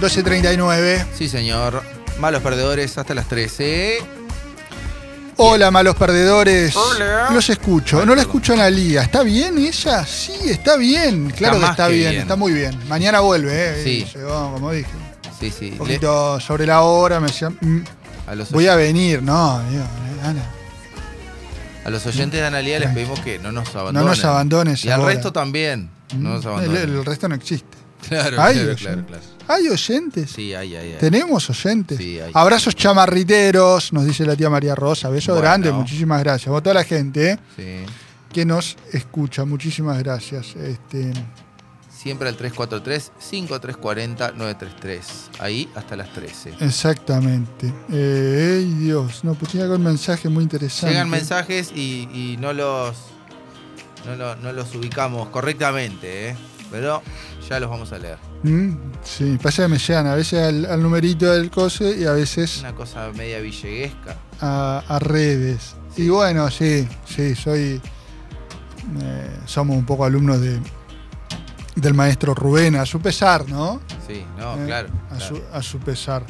12:39. Sí, señor. Malos perdedores hasta las 13. Hola, malos perdedores. Hola. Los escucho. No la escucho a Analía. ¿Está bien ella? Sí, está bien. Claro que está bien. Está muy bien. Mañana vuelve, Sí. Llegó, como dije. Sí, sí. Un poquito sobre la hora. Me decía, voy a venir. No, digo, Ana. A los oyentes de Analía les pedimos que no nos abandonen. No nos abandones. Y al ahora. resto también. No nos abandonen. El resto no existe. Claro, claro. ¿Hay oyentes? Sí, hay. ¿Tenemos oyentes? Sí, hay. Abrazos chamarriteros, nos dice la tía María Rosa. Beso grande, muchísimas gracias. A toda la gente que nos escucha, muchísimas gracias. Siempre al 343-5340-933. Ahí hasta las 13. Exactamente. ¡Ey, Dios! No, pues llega con mensajes muy interesantes. Llegan mensajes y no los ubicamos correctamente, pero ya los vamos a leer. Sí, pasa que me llegan a veces al numerito del cose y a veces una cosa media villeguesca. A redes. Sí. Y bueno, sí, somos un poco alumnos del maestro Rubén, a su pesar, ¿no? Sí, claro. A su pesar.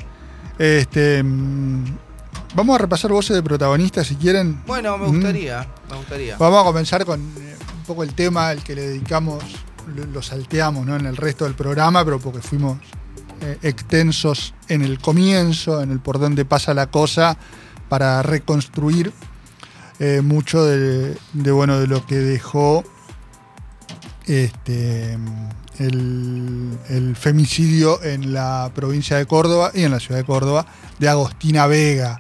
Vamos a repasar voces de protagonistas si quieren. Bueno, me gustaría. Vamos a comenzar con un poco el tema al que le dedicamos. Lo salteamos, ¿no? En el resto del programa, pero porque fuimos extensos en el comienzo, en el por dónde pasa la cosa, para reconstruir mucho de lo que dejó el femicidio en la provincia de Córdoba y en la ciudad de Córdoba de Agostina Vega.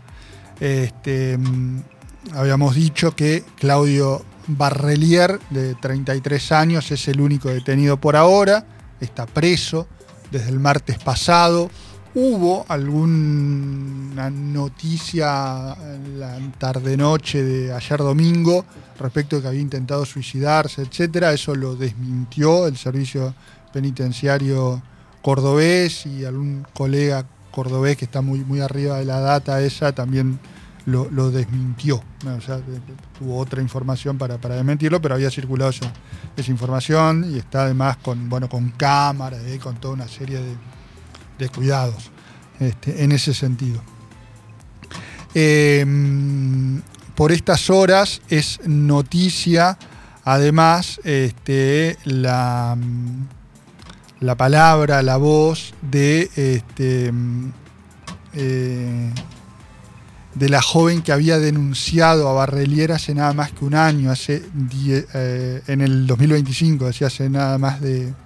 Habíamos dicho que Claudio Barrelier, de 33 años, es el único detenido por ahora, está preso desde el martes pasado. Hubo alguna noticia en la tarde-noche de ayer domingo respecto de que había intentado suicidarse, etcétera. Eso lo desmintió el servicio penitenciario cordobés y algún colega cordobés que está muy arriba de la data esa también lo desmintió, ¿no? O sea, hubo otra información para desmentirlo, pero había circulado esa información y está además con cámaras, con toda una serie de cuidados en ese sentido. Por estas horas es noticia, además, la palabra, la voz de la joven que había denunciado a Barrelier hace nada más que un año, en el 2025, hace nada más de